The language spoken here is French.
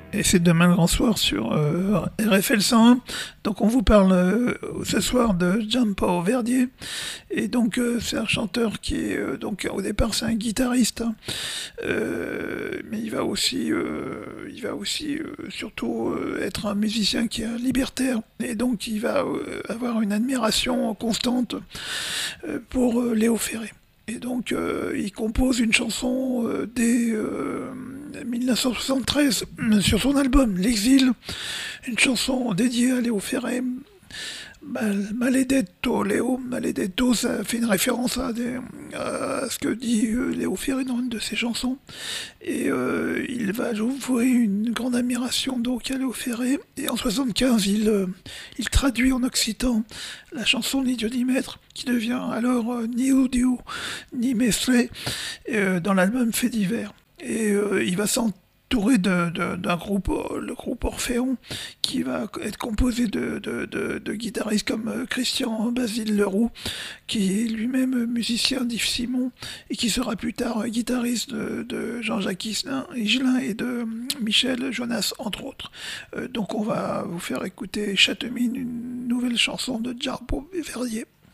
Et c'est demain grand soir sur RFL 101. Donc on vous parle ce soir de Gianpaolo Verdier. Et donc c'est un chanteur qui est donc au départ c'est un guitariste, hein. Mais il va aussi surtout être un musicien qui est libertaire. Et donc il va avoir une admiration constante pour Léo Ferré. Et donc, il compose une chanson dès 1973 sur son album L'Exil, une chanson dédiée à Léo Ferré. Maledetto Léo, Maledetto, ça fait une référence à ce que dit Léo Ferré dans une de ses chansons. Et il va vouer une grande admiration donc à Léo Ferré. Et en 75, il traduit en occitan la chanson Ni Dieu ni Maître, qui devient alors Ni Udio, ni Mestre, dans l'album Fait divers. Et il va s'entourer d'un groupe, le groupe Orphéon, qui va être composé de guitaristes comme Christian Basile Leroux, qui est lui-même musicien d'Yves Simon, et qui sera plus tard guitariste de Jean-Jacques Higelin et de Michel Jonas, entre autres. Donc on va vous faire écouter Châtemine, une nouvelle chanson de Gianpaolo Verdier.